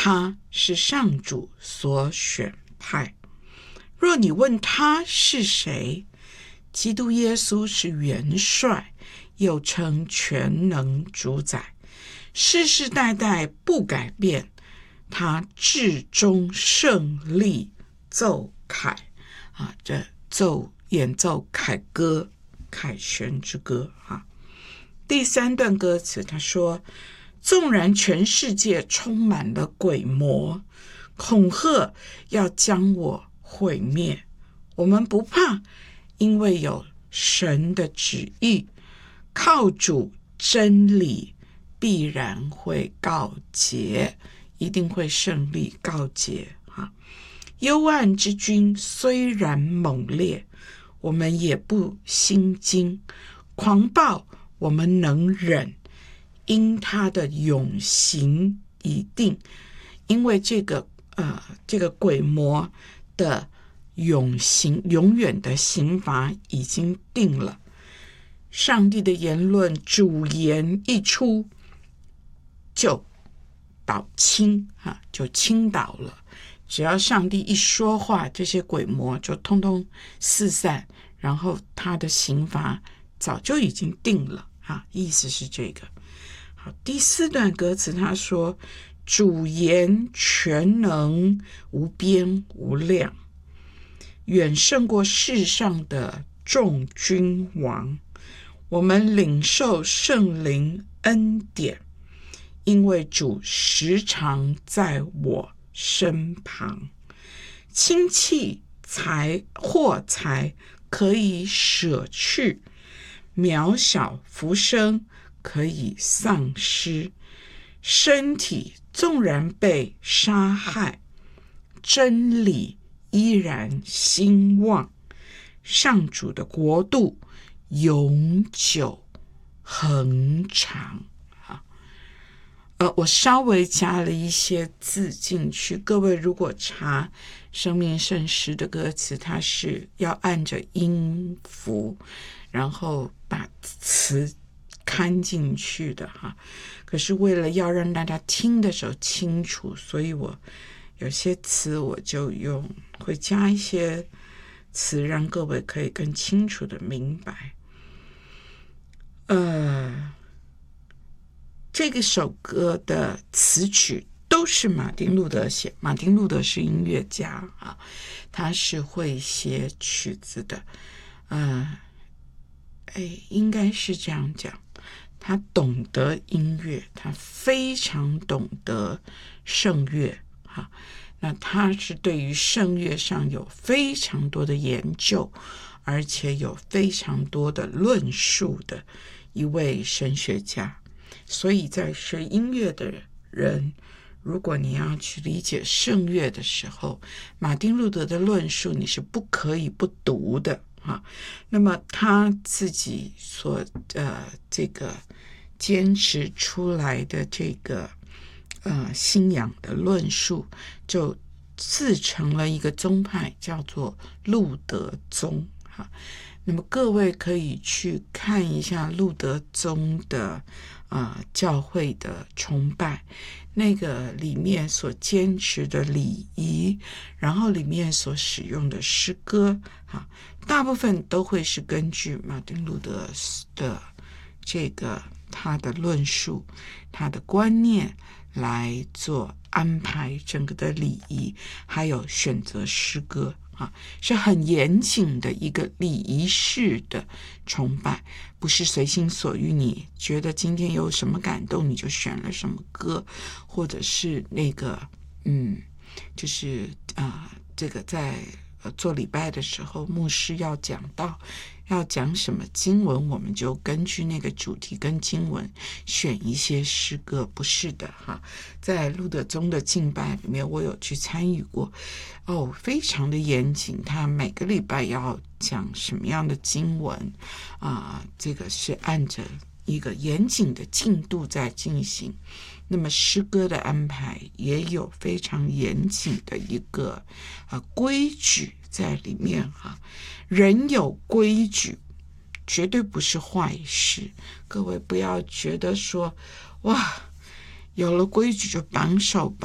他是上主所选派。若你问他是谁，基督耶稣是元帅，又称全能主宰，世世代代不改变，他至终胜利奏凯这演奏凯歌，凯旋之歌第三段歌词他说，纵然全世界充满了鬼魔，恐吓要将我毁灭，我们不怕，因为有神的旨意，靠主真理必然会告捷，一定会胜利告捷幽暗之君虽然猛烈，我们也不心惊，狂暴我们能忍，因他的永刑已定。因为这个鬼魔的永远的刑罚已经定了。上帝的言论主言一出，就倒倾就倾倒了。只要上帝一说话，这些鬼魔就通通四散，然后他的刑罚早就已经定了意思是这个。好，第四段歌词他说，主言全能无边无量，远胜过世上的众君王，我们领受圣灵恩典，因为主时常在我身旁，亲戚货财可以舍去，渺小浮生可以丧失，身体纵然被杀害，真理依然兴旺，上主的国度永久恒长我稍微加了一些字进去，各位如果查生命圣诗的歌词，它是要按着音符然后把词看进去的可是为了要让大家听的时候清楚，所以我有些词我就会加一些词，让各位可以更清楚的明白。这个首歌的词曲都是马丁路德写，马丁路德是音乐家他是会写曲子的，应该是这样讲，他懂得音乐，他非常懂得圣乐那他是对于圣乐上有非常多的研究，而且有非常多的论述的一位神学家。所以在学音乐的人，如果你要去理解圣乐的时候，马丁路德的论述你是不可以不读的那么他自己所这个坚持出来的这个信仰的论述，就自成了一个宗派，叫做路德宗那么各位可以去看一下路德宗的教会的崇拜，那个里面所坚持的礼仪，然后里面所使用的诗歌大部分都会是根据马丁路德的这个他的论述，他的观念来做安排整个的礼仪，还有选择诗歌是很严谨的一个礼仪式的崇拜，不是随心所欲，你觉得今天有什么感动你就选了什么歌，或者是那个就是这个在做礼拜的时候牧师要讲什么经文，我们就根据那个主题跟经文选一些诗歌，不是的在路德宗的敬拜里面我有去参与过非常的严谨，他每个礼拜要讲什么样的经文这个是按着一个严谨的进度在进行。那么诗歌的安排也有非常严谨的一个规矩在里面人有规矩绝对不是坏事，各位不要觉得说哇有了规矩就绑手